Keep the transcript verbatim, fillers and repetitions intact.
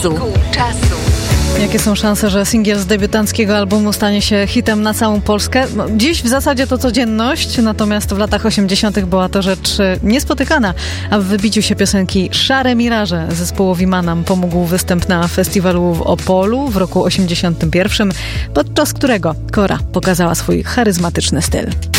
czasu. Jakie są szanse, że singiel z debiutanckiego albumu stanie się hitem na całą Polskę? No, dziś w zasadzie to codzienność, natomiast w latach osiemdziesiątych była to rzecz niespotykana, a w wybiciu się piosenki Szare Miraże zespołowi Manam pomógł występ na festiwalu w Opolu w roku osiemdziesiątym pierwszym, podczas którego Kora pokazała swój charyzmatyczny styl.